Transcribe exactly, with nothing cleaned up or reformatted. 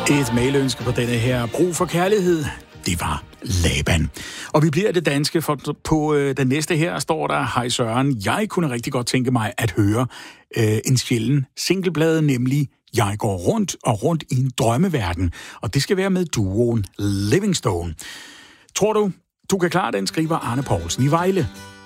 Et mailønske på denne her brug for kærlighed, det var Laban. Og vi bliver det danske, for på øh, den næste her står der, hej Søren, jeg kunne rigtig godt tænke mig at høre øh, en sjælden singleplade, nemlig Jeg går rundt og rundt i en drømmeverden. Og det skal være med duoen Livingstone. Tror du, du kan klare den, skriver Arne Poulsen i Vejle.